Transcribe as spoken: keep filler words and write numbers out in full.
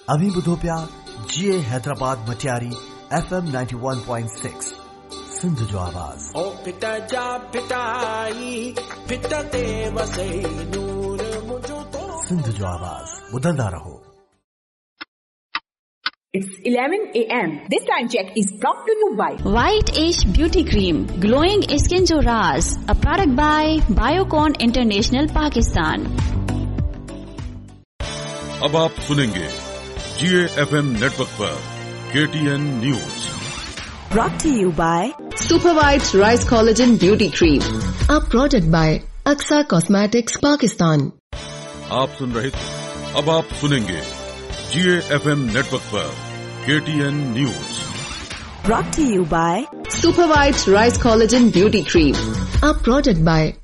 अभी ॿुधो पिया जीए Hyderabad Matiari FM ninety-one point six Sindh जो आवाज़। ओ पिता जा पिताई पिता ते वसे नूर मुझो तो सिंध जो आवाज़ ॿुधंदा रहो। It's eleven a m This time check is brought to you by White Age Beauty Cream, glowing skin जो राज, a product by Biocon International Pakistan। अब आप सुनेंगे जीए एफएम नेटवर्क पर KTN news. Brought to you by Super White Rice Collagen Beauty Cream, a product by Aksa Cosmetics Pakistan। आप सुन रहे थे, अब आप सुनेंगे जीए एफएम नेटवर्क पर KTN news. Brought to you by Super White Rice Collagen Beauty Cream, a product by